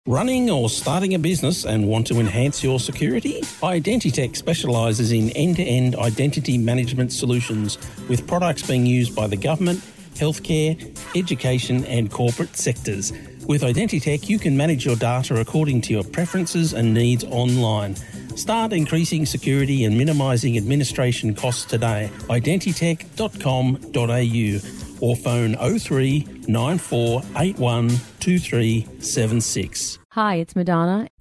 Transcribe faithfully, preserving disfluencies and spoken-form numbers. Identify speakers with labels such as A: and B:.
A: Running or starting a business and want to enhance your security? Identitech specialises in end-to-end identity management solutions with products being used by the government, healthcare, education and corporate sectors. With Identitech, you can manage your data according to your preferences and needs online. Start increasing security and minimising administration costs today. identitech dot com dot a u or phone oh three nine four eight one two three seven six.
B: Hi, it's Madonna.